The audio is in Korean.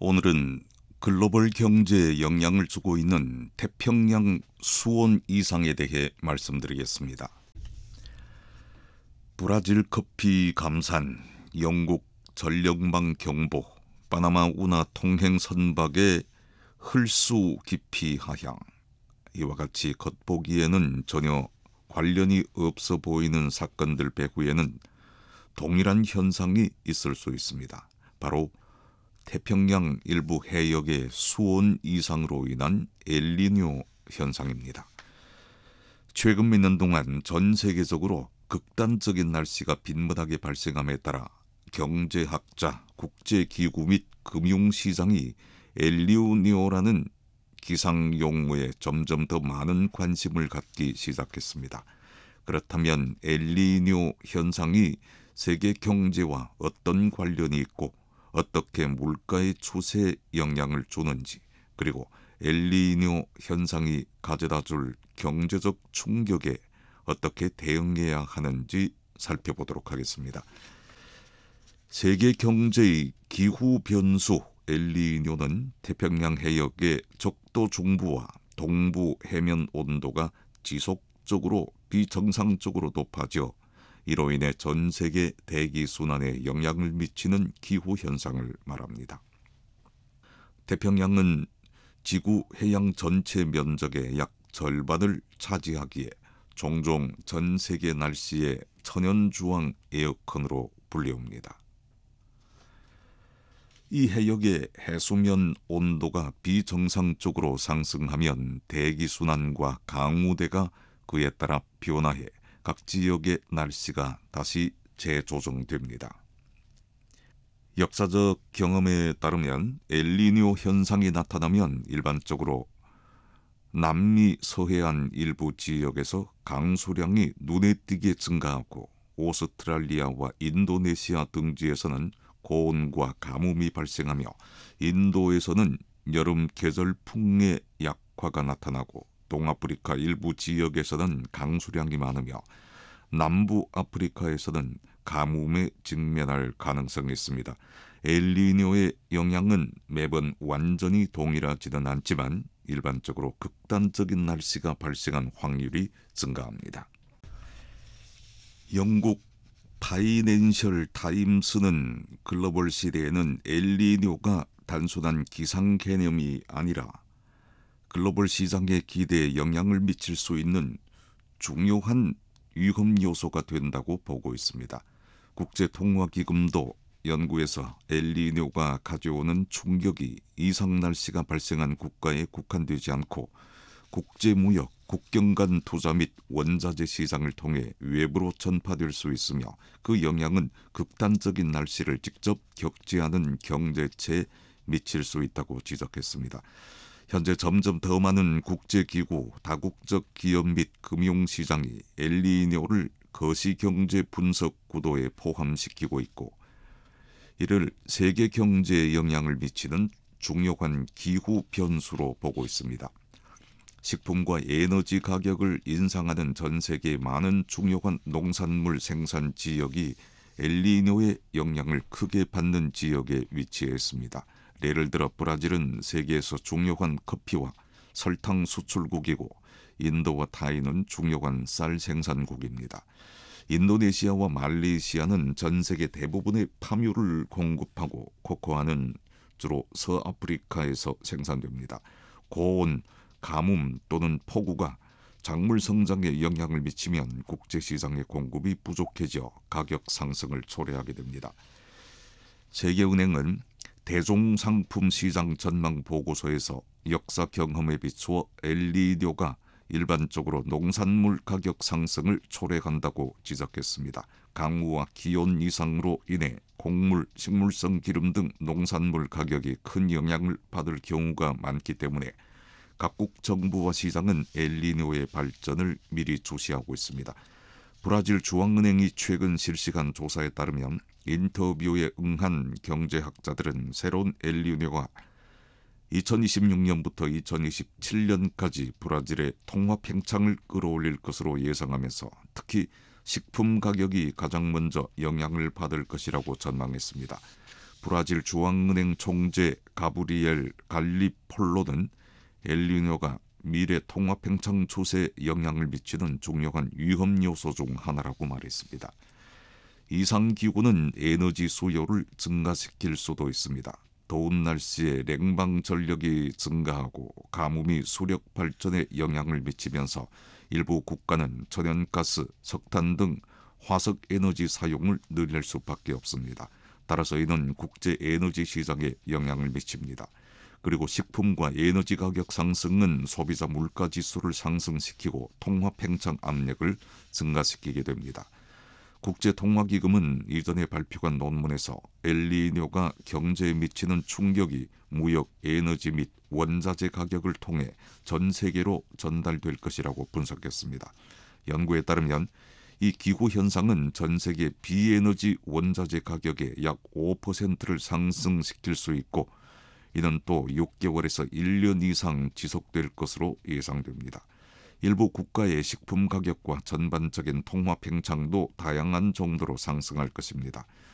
오늘은 글로벌 경제에 영향을 주고 있는 태평양 수온 이상에 대해 말씀드리겠습니다. 브라질 커피 감산, 영국 전력망 경보, 파나마 운하 통행 선박의 흘수 깊이 하향. 이와 같이 겉보기에는 전혀 관련이 없어 보이는 사건들 배후에는 동일한 현상이 있을 수 있습니다. 바로 태평양 일부 해역의 수온 이상으로 인한 엘니뇨 현상입니다. 최근 몇 년 동안 전 세계적으로 극단적인 날씨가 빈번하게 발생함에 따라 경제학자, 국제기구 및 금융시장이 엘니뇨라는 기상용어에 점점 더 많은 관심을 갖기 시작했습니다. 그렇다면 엘니뇨 현상이 세계 경제와 어떤 관련이 있고 어떻게 물가의 추세에 영향을 주는지, 그리고 엘니뇨 현상이 가져다 줄 경제적 충격에 어떻게 대응해야 하는지 살펴보도록 하겠습니다. 세계 경제의 기후 변수 엘니뇨는 태평양 해역의 적도 중부와 동부 해면 온도가 지속적으로 비정상적으로 높아져 이로 인해 전 세계 대기 순환에 영향을 미치는 기후 현상을 말합니다. 태평양은 지구 해양 전체 면적의 약 절반을 차지하기에 종종 전 세계 날씨의 천연주황 에어컨으로 불리웁니다. 이 해역의 해수면 온도가 비정상적으로 상승하면 대기순환과 강우대가 그에 따라 변화해 각 지역의 날씨가 다시 재조정됩니다. 역사적 경험에 따르면 엘니뇨 현상이 나타나면 일반적으로 남미 서해안 일부 지역에서 강수량이 눈에 띄게 증가하고 오스트랄리아와 인도네시아 등지에서는 고온과 가뭄이 발생하며 인도에서는 여름 계절풍의 약화가 나타나고 동아프리카 일부 지역에서는 강수량이 많으며 남부 아프리카에서는 가뭄에 직면할 가능성이 있습니다. 엘니뇨의 영향은 매번 완전히 동일하지는 않지만 일반적으로 극단적인 날씨가 발생한 확률이 증가합니다. 영국 파이낸셜 타임스는 글로벌 시대에는 엘니뇨가 단순한 기상 개념이 아니라 글로벌 시장의 기대에 영향을 미칠 수 있는 중요한 위험 요소가 된다고 보고 있습니다. 국제통화기금도 연구에서 엘니뇨가 가져오는 충격이 이상 날씨가 발생한 국가에 국한되지 않고 국제무역, 국경 간 투자 및 원자재 시장을 통해 외부로 전파될 수 있으며 그 영향은 극단적인 날씨를 직접 겪지 않은 경제체에 미칠 수 있다고 지적했습니다. 현재 점점 더 많은 국제기구, 다국적 기업 및 금융시장이 엘니뇨를 거시경제 분석 구도에 포함시키고 있고 이를 세계 경제에 영향을 미치는 중요한 기후 변수로 보고 있습니다. 식품과 에너지 가격을 인상하는 전 세계의 많은 중요한 농산물 생산 지역이 엘니뇨의 영향을 크게 받는 지역에 위치해 있습니다. 예를 들어 브라질은 세계에서 중요한 커피와 설탕 수출국이고 인도와 타이는 중요한 쌀 생산국입니다. 인도네시아와 말레이시아는 전 세계 대부분의 파묘를 공급하고 코코아는 주로 서아프리카에서 생산됩니다. 고온, 가뭄 또는 폭우가 작물 성장에 영향을 미치면 국제시장의 공급이 부족해져 가격 상승을 초래하게 됩니다. 세계은행은 대종상품 시장 전망 보고서에서 역사 경험에 비추어 엘니뇨가 일반적으로 농산물 가격 상승을 초래한다고 지적했습니다. 강우와 기온 이상으로 인해 곡물, 식물성 기름 등 농산물 가격이 큰 영향을 받을 경우가 많기 때문에 각국 정부와 시장은 엘니뇨의 발전을 미리 주시하고 있습니다. 브라질 중앙은행이 최근 실시한 조사에 따르면 인터뷰에 응한 경제학자들은 새로운 엘니뇨가 2026년부터 2027년까지 브라질의 통화 팽창을 끌어올릴 것으로 예상하면서 특히 식품 가격이 가장 먼저 영향을 받을 것이라고 전망했습니다. 브라질 중앙은행 총재 가브리엘 갈리폴로는 엘니뇨가 미래 통화 팽창 추세에 영향을 미치는 중요한 위험 요소 중 하나라고 말했습니다. 이상기후는 에너지 수요를 증가시킬 수도 있습니다. 더운 날씨에 냉방 전력이 증가하고 가뭄이 수력 발전에 영향을 미치면서 일부 국가는 천연가스, 석탄 등 화석 에너지 사용을 늘릴 수밖에 없습니다. 따라서 이는 국제 에너지 시장에 영향을 미칩니다. 그리고 식품과 에너지 가격 상승은 소비자 물가 지수를 상승시키고 통화 팽창 압력을 증가시키게 됩니다. 국제통화기금은 이전에 발표한 논문에서 엘니뇨가 경제에 미치는 충격이 무역, 에너지 및 원자재 가격을 통해 전 세계로 전달될 것이라고 분석했습니다. 연구에 따르면 이 기후 현상은 전 세계 비에너지 원자재 가격의 약 5%를 상승시킬 수 있고 이는 또 6개월에서 1년 이상 지속될 것으로 예상됩니다. 일부 국가의 식품 가격과 전반적인 통화 팽창도 다양한 정도로 상승할 것입니다.